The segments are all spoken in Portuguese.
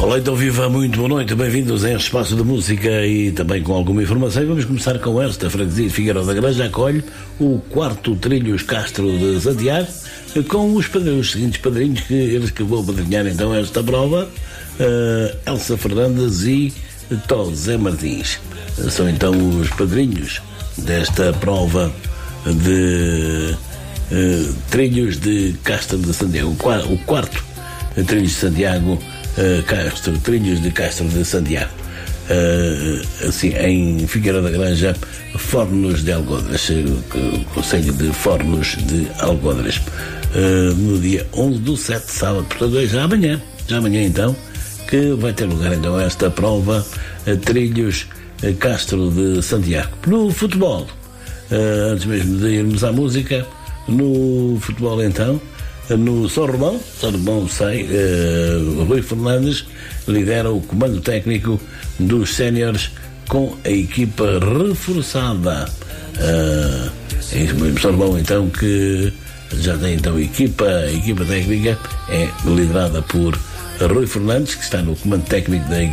Olá, então viva, muito boa noite, bem-vindos a este espaço de música e também com alguma informação. E vamos começar com esta freguesia de Figueira da Granja, acolhe o quarto Trilhos Castro de Santiago, com os seguintes padrinhos, que eles que vão padrinhar então esta prova, Elsa Fernandes e José Martins. São então os padrinhos desta prova de Trilhos de Castro de Santiago, o quarto Trilhos de Santiago, Trilhos de Castro de Santiago, assim, em Figueira da Granja, Fornos de Algodres, Conselho de Fornos de Algodres, no dia 11/7, sábado, portanto é já amanhã então, que vai ter lugar então esta prova, Trilhos Castro de Santiago. No futebol, antes mesmo de irmos à música, no futebol então, no São Romão sai, Rui Fernandes lidera o comando técnico dos séniores com a equipa reforçada. É isso mesmo, São Romão então, que já tem então a equipa técnica, é liderada por Rui Fernandes, que está no comando técnico da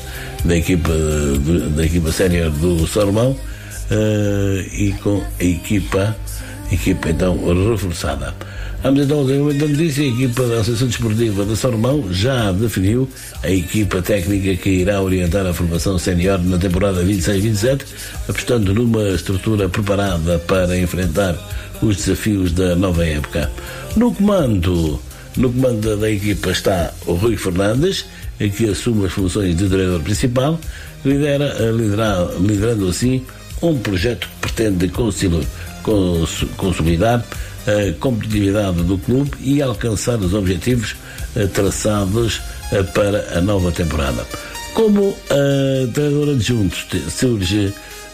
equipa sénior do São Romão, e com a equipa então reforçada. Vamos então ao desenvolvimento da notícia. A equipa da Associação Desportiva de São Romão já definiu a equipa técnica que irá orientar a formação sénior na temporada 26-27, apostando numa estrutura preparada para enfrentar os desafios da nova época. No comando da equipa está o Rui Fernandes, que assume as funções de treinador principal, liderando assim um projeto que pretende consolidar a competitividade do clube e alcançar os objetivos traçados para a nova temporada. Como treinador adjunto surge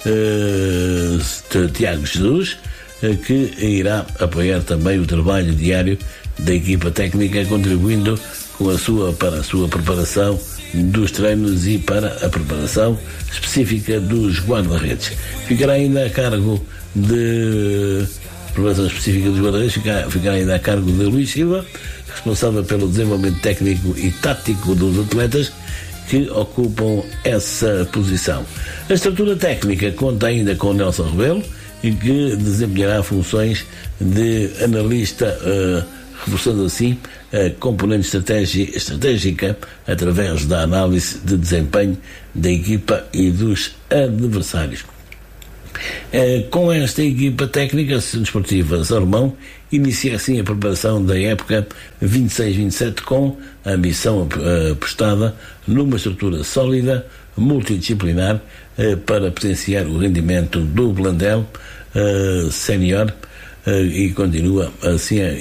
Tiago Jesus, que irá apoiar também o trabalho diário da equipa técnica, contribuindo para a sua preparação dos treinos e para a preparação específica dos guarda-redes. Ficará ainda a cargo de preparação específica dos guarda-redes, ficará ainda a cargo de Luís Silva, responsável pelo desenvolvimento técnico e tático dos atletas que ocupam essa posição. A estrutura técnica conta ainda com Nelson Rebelo, que desempenhará funções de analista, reforçando assim a componente estratégica através da análise de desempenho da equipa e dos adversários. Com esta equipa técnica, a Associação Desportiva São Romão inicia assim a preparação da época 26-27 com a ambição apostada numa estrutura sólida, multidisciplinar, para potenciar o rendimento do plantel sénior, e continua assim